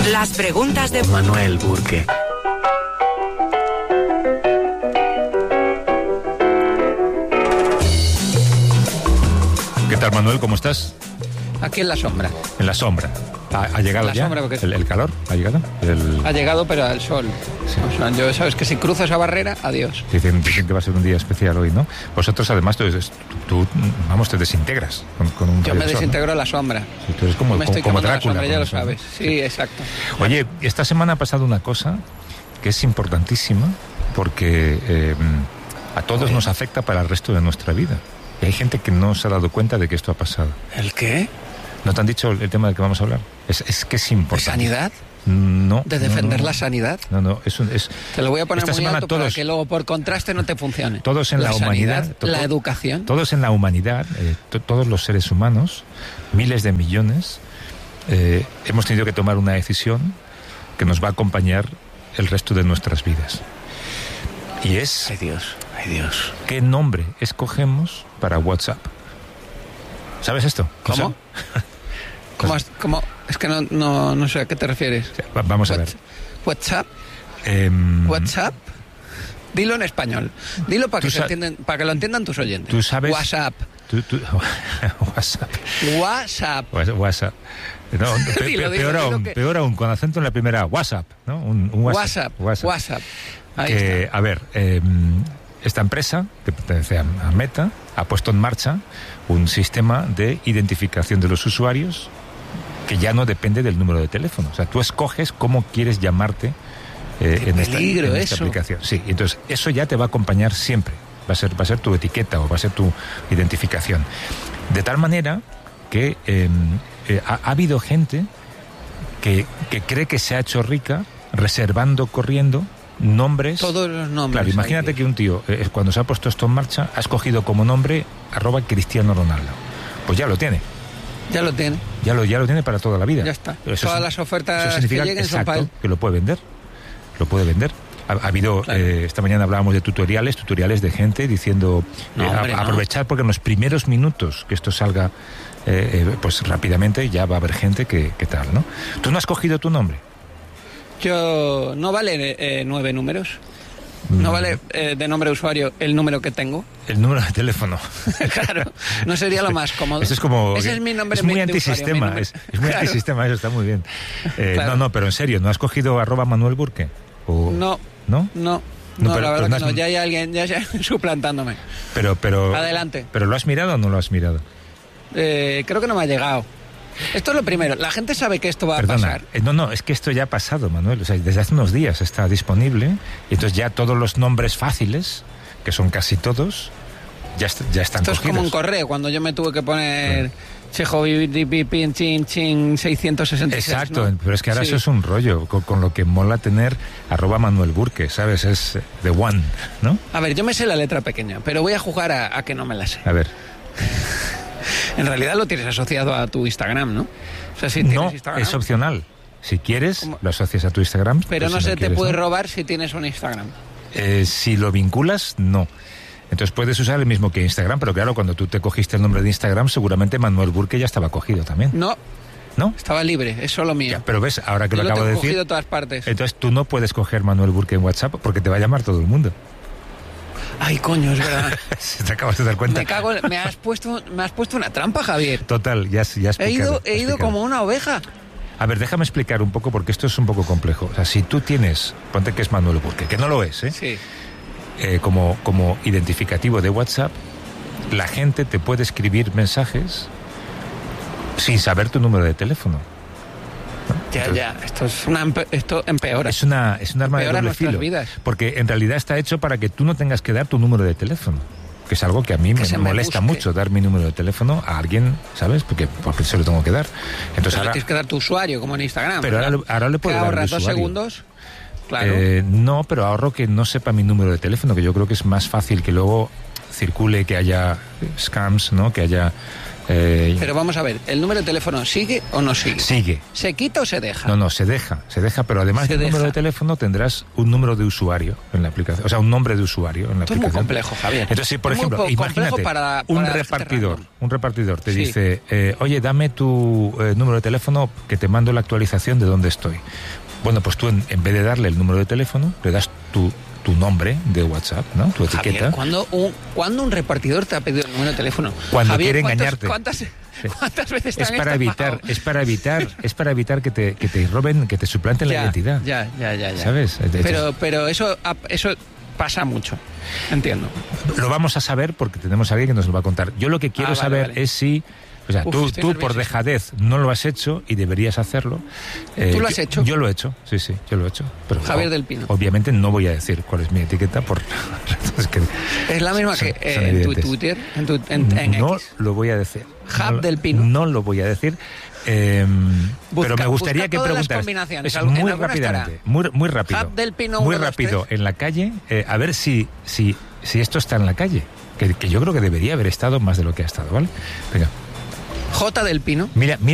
Las preguntas de Manuel Burke. ¿Qué tal, Manuel? ¿Cómo estás? Aquí en la sombra. En la sombra. ¿Ha llegado la ya sombra porque... el calor? ¿Ha llegado? Ha llegado, pero al sol. Sí. O sea, yo sabes que si cruzo esa barrera, adiós. Dicen que va a ser un día especial hoy, ¿no? Vosotros, además, tú vamos, te desintegras con un Yo rayo me de sol, desintegro ¿no? en la sombra. Sí, tú eres como Drácula. La sombra, ya lo eso, ¿no? sabes. Sí, exacto. Oye, esta semana ha pasado una cosa que es importantísima porque a todos nos afecta para el resto de nuestra vida. Y hay gente que no se ha dado cuenta de que esto ha pasado. ¿El qué? ¿No te han dicho el tema del que vamos a hablar? Es que es importante. ¿De sanidad? No. ¿De defender no. la sanidad? No, Te lo voy a poner esta muy semana alto todos, para que luego por contraste no te funcione. Todos en la humanidad. Sanidad, la educación. Todos en la humanidad, todos los seres humanos, miles de millones, hemos tenido que tomar una decisión que nos va a acompañar el resto de nuestras vidas. Y es... Ay Dios. ¿Qué nombre escogemos para WhatsApp? ¿Sabes esto? ¿Cómo? ¿Cómo? Es que no sé a qué te refieres. Vamos a ver. ¿WhatsApp? ¿WhatsApp? Dilo en español. Dilo para que lo entiendan tus oyentes. ¿Tú sabes? WhatsApp. WhatsApp. WhatsApp. WhatsApp. No, peor aún, con acento en la primera. WhatsApp, ¿no? Un WhatsApp. WhatsApp. Ahí está. A ver, esta empresa, que pertenece a Meta, ha puesto en marcha un sistema de identificación de los usuarios que ya no depende del número de teléfono. O sea, tú escoges cómo quieres llamarte en esta aplicación. Sí, entonces eso ya te va a acompañar siempre. Va a ser tu etiqueta o va a ser tu identificación. De tal manera que ha habido gente que cree que se ha hecho rica reservando, corriendo nombres. Todos los nombres. Claro, imagínate que un tío, cuando se ha puesto esto en marcha, ha escogido como nombre @Cristiano Ronaldo. Pues ya lo tiene. Ya lo tiene. Ya lo tiene para toda la vida. Ya está. Todas las ofertas que lleguen son para él. Que lo puede vender. Ha habido, claro. Esta mañana hablábamos de tutoriales de gente diciendo aprovechar porque en los primeros minutos que esto salga pues rápidamente ya va a haber gente que tal, ¿no? ¿Tú no has cogido tu nombre? Yo... ¿No vale 9 números? ¿No vale de nombre de usuario el número que tengo? El número de teléfono. Claro, no sería lo más cómodo. Eso es como... Ese es mi nombre. Es muy antisistema, es muy claro. Antisistema, eso está muy bien. Claro. No, pero en serio, ¿no has cogido @Manuel Burke? No. ¿No? No, la verdad que no. Ya hay alguien suplantándome. Pero... Adelante. ¿Pero lo has mirado o no lo has mirado? Creo que no me ha llegado. Esto es lo primero. La gente sabe que esto va a pasar. No, es que esto ya ha pasado, Manuel. O sea, desde hace unos días está disponible. Y entonces ya todos los nombres fáciles, que son casi todos, ya están esto cogidos. Es como un correo, cuando yo me tuve que poner... Chejo, chin, 666. Exacto, ¿no? pero es que ahora eso es un rollo, con lo que mola tener @Manuel Burke, ¿sabes? Es the one, ¿no? A ver, yo me sé la letra pequeña, pero voy a jugar a que no me la sé. A ver. En realidad lo tienes asociado a tu Instagram, ¿no? O sea, si no, Instagram, es opcional. Si quieres, lo asocias a tu Instagram. Pero pues no si se quieres, te puede ¿no? robar si tienes un Instagram. Si lo vinculas, no. Entonces puedes usar el mismo que Instagram, pero claro, cuando tú te cogiste el nombre de Instagram, seguramente Manuel Burke ya estaba cogido también. No. ¿No? Estaba libre, es solo mío. Ya, pero ves, ahora que lo acabo de decir... cogido todas partes. Entonces tú no puedes coger Manuel Burke en WhatsApp porque te va a llamar todo el mundo. Ay, coño, es verdad. ¿Te acabas de dar cuenta? Me has puesto una trampa, Javier. Total, ya explicado. He ido como una oveja. A ver, déjame explicar un poco porque esto es un poco complejo. O sea, si tú tienes, ponte que es Manuel Burke, que no lo es, ¿eh? Sí. Como identificativo de WhatsApp, la gente te puede escribir mensajes sin saber tu número de teléfono. ¿no? Ya. Esto empeora. Es un arma de doble filo. Vidas. Porque en realidad está hecho para que tú no tengas que dar tu número de teléfono. Que es algo que a mí me molesta mucho, dar mi número de teléfono a alguien, ¿sabes? Porque se lo tengo que dar. Entonces ahora tienes que dar tu usuario, como en Instagram. Pero ahora le puedo dar el usuario. 2 segundos. Claro. No, pero ahorro que no sepa mi número de teléfono, que yo creo que es más fácil que luego circule, que haya scams, ¿no? Que haya Pero vamos a ver, ¿el número de teléfono sigue o no sigue? Sigue. ¿Se quita o se deja? No, se deja, pero además del número de teléfono tendrás un número de usuario en la aplicación, o sea, un nombre de usuario en la aplicación. Es muy complejo, Javier. Entonces, si por ejemplo, imagínate, un repartidor te dice, oye, dame tu número de teléfono que te mando la actualización de dónde estoy. Bueno, pues tú en vez de darle el número de teléfono, le das tu nombre de WhatsApp, ¿no? Tu etiqueta. Javier, ¿cuándo un repartidor te ha pedido el número de teléfono? Cuando quiere engañarte. ¿Cuántas veces te es para evitar que te roben, que te suplanten la identidad. Ya. ¿Sabes? Pero eso pasa mucho. Entiendo. Lo vamos a saber porque tenemos a alguien que nos lo va a contar. Yo lo que quiero saber es si... O sea, tú por dejadez no lo has hecho y deberías hacerlo. ¿Tú lo has hecho? Yo lo he hecho, sí, yo lo he hecho. Pero Javier del Pino. Obviamente no voy a decir cuál es mi etiqueta por razones que... Es la misma que en tu Twitter, en No X. Lo voy a decir. Del Pino. No lo voy a decir. Pero me gustaría que preguntaras muy rápidamente, muy rápido. Del Pino, muy rápido en la calle, a ver si esto está en la calle. Que yo creo que debería haber estado más de lo que ha estado, ¿vale? Venga. J del Pino. Mira